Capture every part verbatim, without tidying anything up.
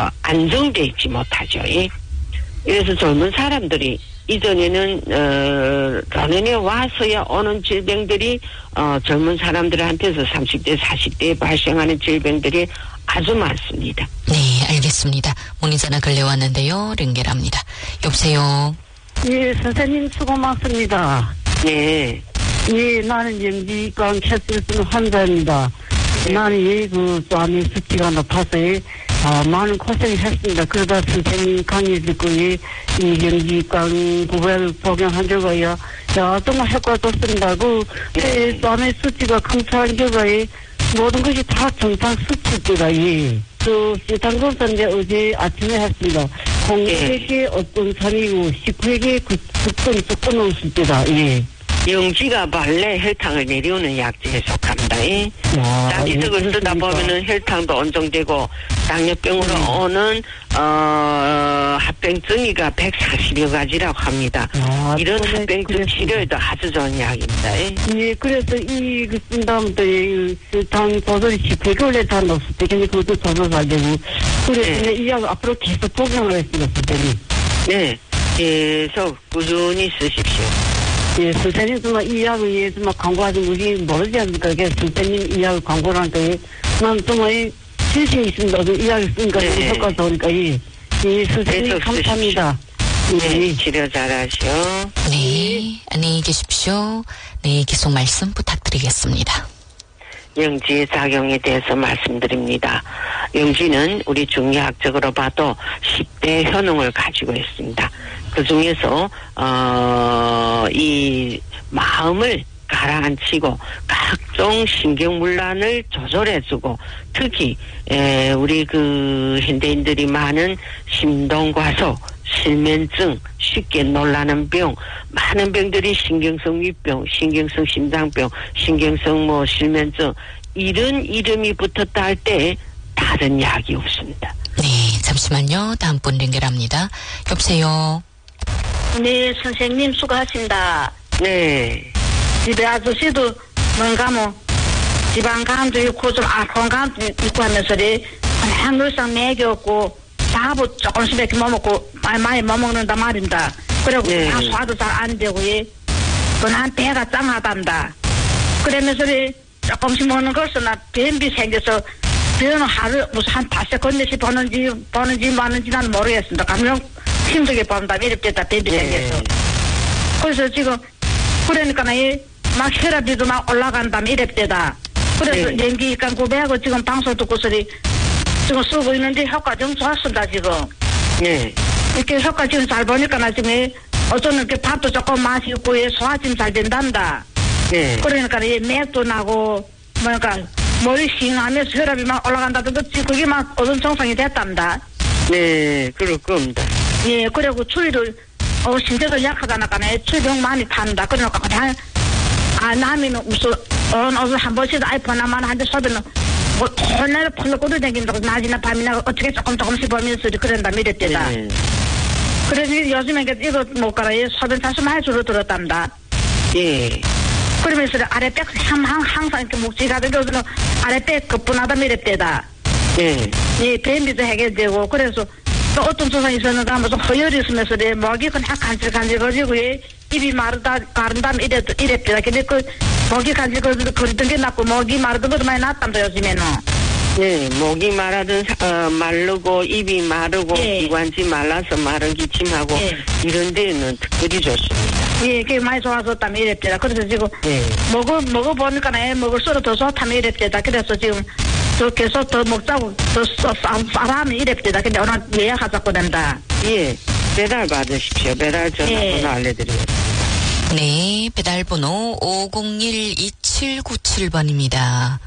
안정돼 있지 못하죠. 예? 그래서 젊은 사람들이 이전에는 어, 전에 와서야 오는 질병들이 어, 젊은 사람들한테서 삼십 대, 사십 대에 발생하는 질병들이 아주 많습니다. 네, 알겠습니다. 문의전화 걸려왔는데요. 연결합니다. 여보세요. 예, 선생님 수고 많습니다. 네. 예, 나는 영지관 캡슐 쓰는 환자입니다. 네. 나는 예, 그, 암의 수치가 높아서, 예, 아, 많은 고생을 했습니다. 그러다 선생님 강의 듣고, 예, 이 영지관 구별 복용한 결과요. 야, 정말 효과가 좋습니다. 그, 예, 암의 수치가 감소한 결과에 모든 것이 다 정상 수치입니다. 예. 그, 시상검사인데 어제 아침에 했습니다. 공백에 어떤 산이고, 십구에게 국선 조건 없습니다. 예. 영지가 발레 혈당을 내려오는 약제에 속합니다. 예? 자기득을 예, 쓰다 보면은 혈당도 안정되고 당뇨병으로 음. 오는 어, 합병증이가 백사십여 가지라고 합니다. 아, 이런 그래, 합병증 그랬습니다. 치료에도 아주 좋은 약입니다. 예? 예, 그래서 이, 그, 쓴 다음부터, 이, 당 도전이 십구 개월에 다 넣었을 때, 근데 그것도 조절 안 되고, 그래서 네. 이 약 앞으로 계속 복용을 했습니다, 선생님. 네. 계속 꾸준히 쓰십시오. 예, 선생님, 정말 이 약을 위해 정말 광고하지, 우리 모르지 않습니까? 그래서 선생님 이 약을 광고를 하니까, 예, 난 정말 이 실증이 있습니다. 이 약을 쓰니까 너무 네. 효과가 좋으니까, 예. 예, 선생님 계속 감사합니다. 네. 예. 치료 잘하시오. 네, 안녕히 계십시오. 네, 계속 말씀 부탁드리겠습니다. 영지의 작용에 대해서 말씀드립니다. 영지는 우리 중의학적으로 봐도 십 대 효능을 가지고 있습니다. 그 중에서 어, 이 마음을 가라앉히고 각종 신경문란을 조절해주고 특히 에, 우리 그 현대인들이 많은 심동과속, 실면증, 쉽게 놀라는 병, 많은 병들이 신경성 위병, 신경성 심장병, 신경성 뭐 실면증 이런 이름이 붙었다 할 때 다른 약이 없습니다. 네, 잠시만요. 다음 분 연결합니다. 여보세요. 네, 선생님 수고하십니다. 네. 집에 아저씨도 뭔가 뭐 지방간도 있고 좀 알코올간도 있고 하면서 그냥 늘상 먹였고 밥을 조금씩 이렇게 못 먹고 많이 많이 못 먹는다 말입니다. 그리고 네. 그냥 소화도 잘 안 되고 예. 그난 배가 짱하단다. 그러면서 조금씩 먹는 것은 나 변비 생겨서 병은 하루 무슨 한 다섯 건네씩 보는지 보는지 마는지 난 모르겠습니다. 감정 힘들게 본다 이랬다 변비 네. 생겨서. 그래서 지금 그러니까 막 혈압비도 막 올라간다 이랬대다. 그래서 네. 연기관 구매하고 지금 방송 듣고서리 지금 쓰고 있는데 효과 좀 좋았습니다 지금. 네. 이렇게 효과 지금 잘 보니까 나 지금 어쩌면 이렇게 밥도 조금 마시고 소화 지금 잘 된단다. 네. 그러니까 이 맥도 나고 뭐니까 머리 싱하면서 혈압이 막 올라간다던데 그게 막 어떤 정상이 됐답니다. 네. 그럴 겁니다. 예, 그리고 추위를 어 신체도 약하다니까 추위병 많이 탄다. 그러니까 그냥 아 남이는 무슨 어느 어느 한 번씩 아이폰 하나만 한대 쏘면은 뭐 혼날 펄럭 끓어다닌다고 낮이나 밤이나 어떻게 조금 조금씩 보면서 그런다 이랬대다. 네. 그래서 요즘에 이거 못 가라 소변 차수 많이 줄어들었답니다. 예. 그러면서 아랫배 항상 항상 이렇게 묵직하다 그러면 아랫배 급분하다 이랬대다. 네. 예, 변비도 해결되고 그래서 또 어떤 조상이 있었는가 하면서 허열이 있으면서 내 목이 그냥 간질간질거리고 입이 마르다 가른다 이랬 이랬대다. 근데 그 목이 간질거리던 게 낫고 목이 마르던 것도 많이 낫답니다 요즘에는. 네, 목이 마르든 어, 마르고 입이 마르고 예. 기관지 말라서 마른 기침하고 예. 이런 데는 특별히 좋습니다. 예, 그게 많이 좋아졌다며 이랬대다. 그래서 지금 네. 먹어 먹어보니까 내 먹을수록 더 좋다며 이랬대다. 그래서 지금 더 계속 더 먹자고 더 싸라면 이랬대다. 근데 오늘 예약하자고 된다. 예, 배달 받으십시오. 배달 전화번호 예. 알려드리겠습니다. 네, 배달번호 오공일 이칠구칠 번입니다.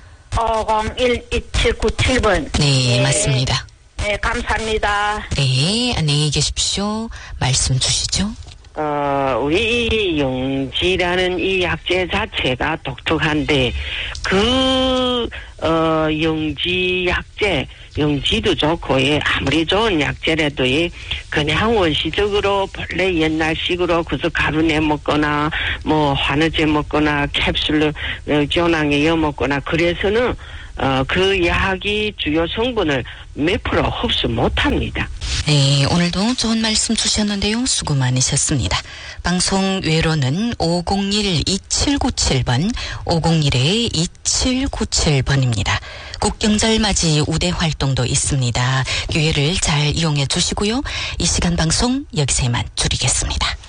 오공일 이칠구칠 번. 네, 예. 맞습니다. 네, 감사합니다. 네, 안녕히 계십시오. 말씀 주시죠. 어, 우리 이 용지라는 이 약재 자체가 독특한데, 그, 어, 용지 약재, 용지도 좋고, 예, 아무리 좋은 약재라도, 예, 그냥 원시적으로, 본래 옛날식으로, 그저 가루 내 먹거나, 뭐, 환우제 먹거나, 캡슐로, 어, 전황에 여 먹거나, 그래서는, 어, 그 약이 주요 성분을 몇 프로 흡수 못합니다. 네, 오늘도 좋은 말씀 주셨는데요. 수고 많으셨습니다. 방송 외로는 오공일 이칠구칠 번, 오공일 이칠구칠 번입니다. 국경절 맞이 우대 활동도 있습니다. 기회를 잘 이용해 주시고요. 이 시간 방송 여기서 이만 줄이겠습니다.